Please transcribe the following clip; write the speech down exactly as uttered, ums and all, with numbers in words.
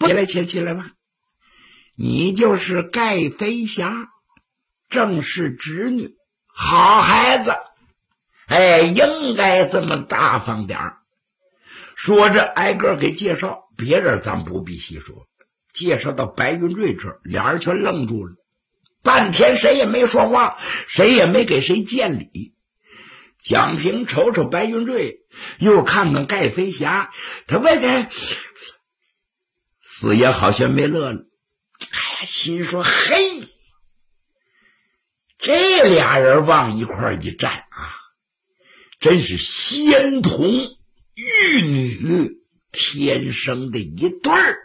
起来起来起来吧，你就是盖飞侠，正是侄女，好孩子，哎，应该这么大方点儿。说着挨个给介绍，别人咱不必细说，介绍到白云瑞这儿，俩人全愣住了，半天谁也没说话，谁也没给谁见礼。蒋平瞅瞅白云瑞，又看看盖飞侠，他问他，四爷好像没乐了，哎呀，心说嘿，这俩人往一块一站啊，真是仙童玉女天生的一对儿。